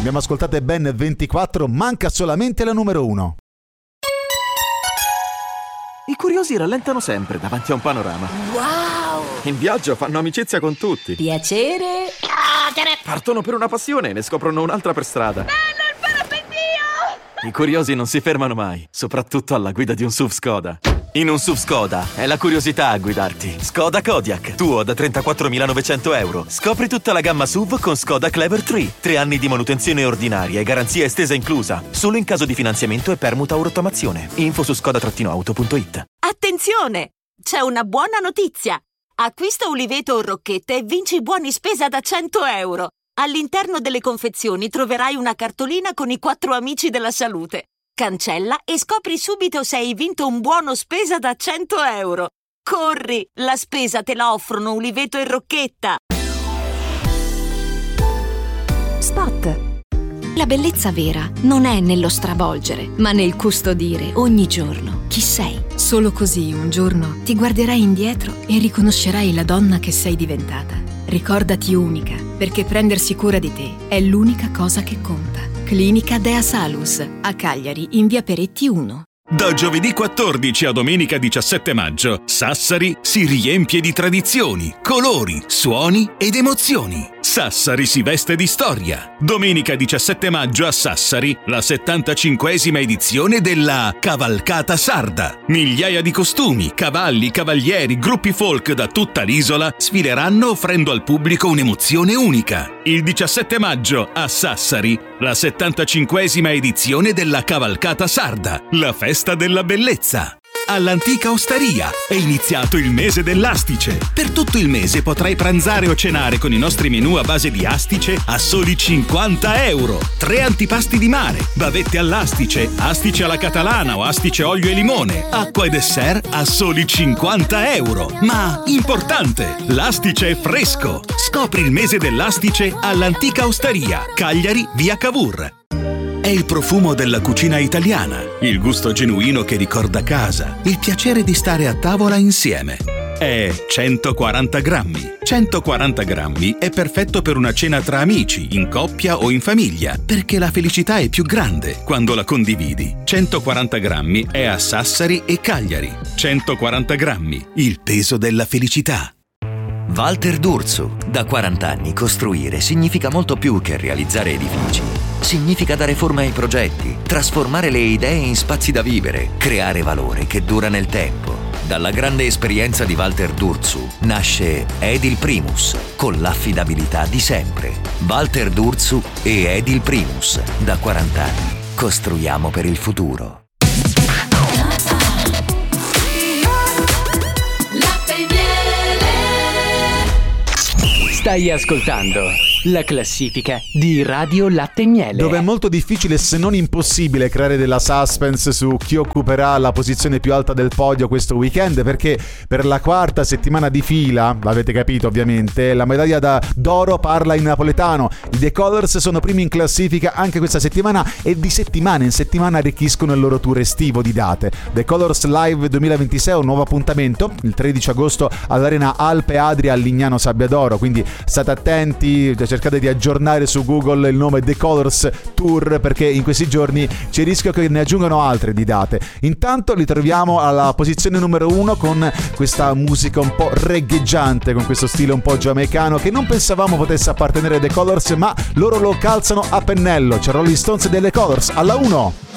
abbiamo ascoltate ben 24, manca solamente la numero 1. I curiosi rallentano sempre davanti a un panorama. Wow! In viaggio fanno amicizia con tutti. Piacere. Partono per una passione e ne scoprono un'altra per strada. Bello il parapendio! I curiosi non si fermano mai, soprattutto alla guida di un SUV Skoda. In un SUV Skoda è la curiosità a guidarti. Skoda Kodiaq, tuo da 34.900 euro. Scopri tutta la gamma SUV con Skoda Clever 3. 3 anni di manutenzione ordinaria e garanzia estesa inclusa. Solo in caso di finanziamento e permuta o rottamazione. Info su skoda-auto.it. Attenzione! C'è una buona notizia! Acquista Uliveto o Rocchette e vinci buoni spesa da 100 euro. All'interno delle confezioni troverai una cartolina con i 4 amici della salute. Cancella e scopri subito se hai vinto un buono spesa da 100 euro. Corri! La spesa te la offrono Uliveto e Rocchetta. Spot. La bellezza vera non è nello stravolgere, ma nel custodire ogni giorno chi sei. Solo così un giorno ti guarderai indietro e riconoscerai la donna che sei diventata. Ricordati unica, perché prendersi cura di te è l'unica cosa che conta. Clinica Dea Salus, a Cagliari, in via Peretti 1. Da giovedì 14 a domenica 17 maggio, Sassari si riempie di tradizioni, colori, suoni ed emozioni. Sassari si veste di storia. Domenica 17 maggio a Sassari, la 75esima edizione della Cavalcata Sarda. Migliaia di costumi, cavalli, cavalieri, gruppi folk da tutta l'isola sfileranno offrendo al pubblico un'emozione unica. Il 17 maggio a Sassari, la 75esima edizione della Cavalcata Sarda, la festa della bellezza. All'antica osteria è iniziato il mese dell'astice. Per tutto il mese potrai pranzare o cenare con i nostri menù a base di astice a soli 50 euro. 3 antipasti di mare, bavette all'astice, astice alla catalana o astice olio e limone, acqua e dessert a soli 50 euro. Ma importante, l'astice è fresco. Scopri il mese dell'astice all'antica osteria, Cagliari, via Cavour. È il profumo della cucina italiana, il gusto genuino che ricorda casa, il piacere di stare a tavola insieme. È 140 grammi. 140 grammi è perfetto per una cena tra amici, in coppia o in famiglia, perché la felicità è più grande quando la condividi. 140 grammi è a Sassari e Cagliari. 140 grammi, il peso della felicità. Walter D'Urso. Da 40 anni costruire significa molto più che realizzare edifici. Significa dare forma ai progetti, trasformare le idee in spazi da vivere, creare valore che dura nel tempo. Dalla grande esperienza di Walter D'Urso nasce Edil Primus, con l'affidabilità di sempre. Walter D'Urso e Edil Primus. Da 40 anni costruiamo per il futuro. Stai ascoltando la classifica di Radio Latte e Miele, dove è molto difficile, se non impossibile, creare della suspense su chi occuperà la posizione più alta del podio questo weekend, perché per la 4ª settimana di fila, l'avete capito ovviamente, la medaglia d'oro parla in napoletano. I The Colors sono primi in classifica anche questa settimana e di settimana in settimana arricchiscono il loro tour estivo di date. The Colors Live 2026 è un nuovo appuntamento il 13 agosto all'Arena Alpe Adria a Lignano Sabbiadoro, quindi state attenti, cercate di aggiornare su Google il nome The Colors Tour, perché in questi giorni c'è il rischio che ne aggiungano altre di date. Intanto li troviamo alla posizione numero 1 con questa musica un po' reggaeggiante, con questo stile un po' giamaicano che non pensavamo potesse appartenere ai The Colors, ma loro lo calzano a pennello. C'è Rolling Stones e The Colors alla 1.